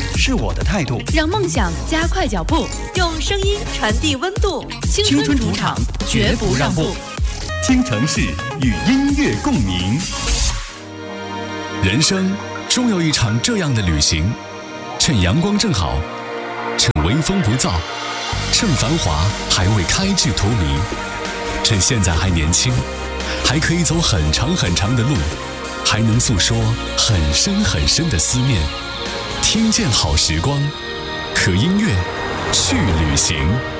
是我的态度， 让梦想加快脚步， 用声音传递温度。 青春主场绝不让步。 听城市与音乐共鸣。人生终有一场这样的旅行，趁阳光正好，趁微风不燥，趁繁华还未开至荼蘼，趁现在还年轻，还可以走很长很长的路，还能诉说很深很深的思念。听见好时光，和音乐去旅行。